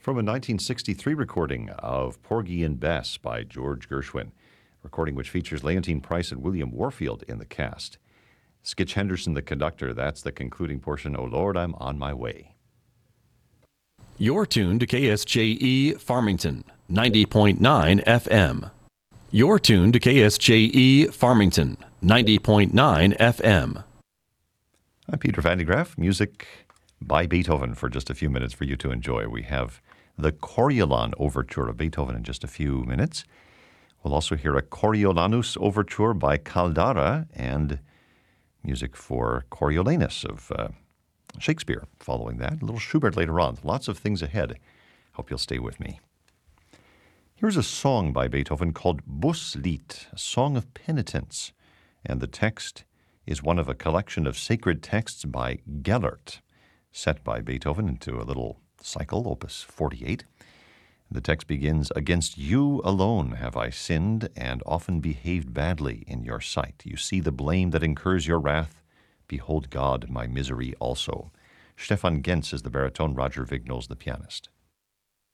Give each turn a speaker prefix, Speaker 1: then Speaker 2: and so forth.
Speaker 1: from a 1963 recording of Porgy and Bess by George Gershwin, recording which features Leontine Price and William Warfield in the cast. Skitch Henderson, the conductor. That's the concluding portion. Oh, Lord, I'm on my way.
Speaker 2: You're tuned to KSJE Farmington, 90.9 FM. You're tuned to KSJE Farmington, 90.9 FM.
Speaker 1: I'm Peter Van de Graaff. Music by Beethoven for just a few minutes for you to enjoy. We have the Coriolan Overture of Beethoven in just a few minutes. We'll also hear a Coriolanus Overture by Caldara and music for Coriolanus of Shakespeare following that. A little Schubert later on. Lots of things ahead. Hope you'll stay with me. Here's a song by Beethoven called Bußlied, a song of penitence. And the text is one of a collection of sacred texts by Gellert, set by Beethoven into a little cycle, opus 48. The text begins, "Against you alone have I sinned and often behaved badly in your sight. You see the blame that incurs your wrath. Behold God, my misery also." Stefan Gens is the baritone, Roger Vignol's the pianist.